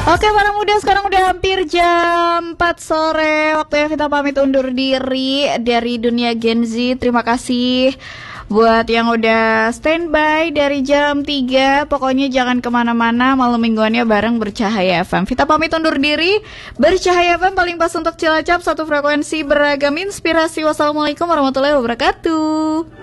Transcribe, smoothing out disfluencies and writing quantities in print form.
Oke para muda, sekarang udah hampir jam 4 sore. Waktunya kita pamit undur diri dari dunia Gen Z. Terima kasih buat yang udah standby dari jam 3. Pokoknya jangan kemana-mana, malam mingguannya bareng Bercahaya FM. Kita pamit undur diri. Bercahaya FM paling pas untuk Cilacap, satu frekuensi beragam inspirasi. Wassalamualaikum warahmatullahi wabarakatuh.